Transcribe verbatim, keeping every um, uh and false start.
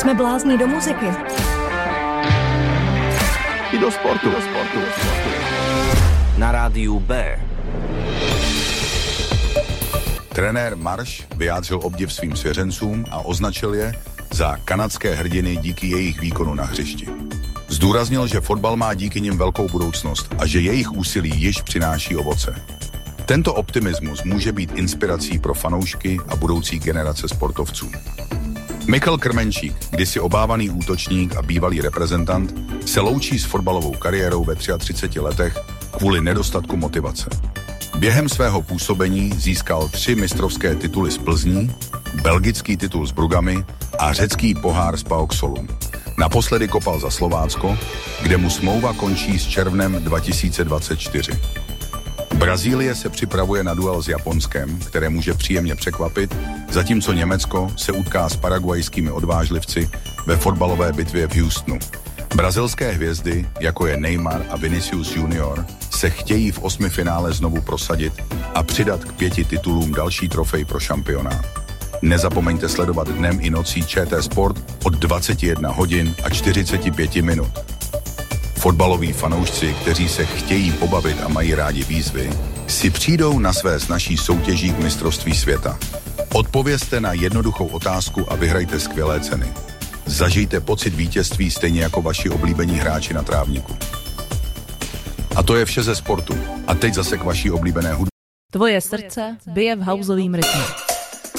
Jsme blázni do muziky. I do sportu. Do sportu. Na rádiu B. Trenér Marš vyjádřil obdiv svým svěřencům a označil je za kanadské hrdiny díky jejich výkonu na hřišti. Zdůraznil, že fotbal má díky nim velkou budoucnost a že jejich úsilí již přináší ovoce. Tento optimismus může být inspirací pro fanoušky a budoucí generace sportovců. Michal Krmenčík, kdysi obávaný útočník a bývalý reprezentant, se loučí s fotbalovou kariérou ve třiatřiceti třech letech kvůli nedostatku motivace. Během svého působení získal tři mistrovské tituly z Plzní, belgický titul s Brugami a řecký pohár z PAOK Solun. Naposledy kopal za Slovácko, kde mu smlouva končí s červnem dva tisíce dvacet čtyři. Brazílie se připravuje na duel s Japonskem, které může příjemně překvapit, zatímco Německo se utká s paraguajskými odvážlivci ve fotbalové bitvě v Houstonu. Brazilské hvězdy, jako je Neymar a Vinicius junior, se chtějí v osmifinále znovu prosadit a přidat k pěti titulům další trofej pro šampionát. Nezapomeňte sledovat dnem i nocí ČT Sport od dvacet jedna hodin a čtyřicet pět minut. Fotbaloví fanoušci, kteří se chtějí pobavit a mají rádi výzvy, si přijdou na své s naší soutěží k mistrovství světa. Odpovězte na jednoduchou otázku a vyhrajte skvělé ceny. Zažijte pocit vítězství stejně jako vaši oblíbení hráči na trávníku. A to je vše ze sportu. A teď zase k vaší oblíbené hudbě. Tvoje srdce bije v houseovým rytmu.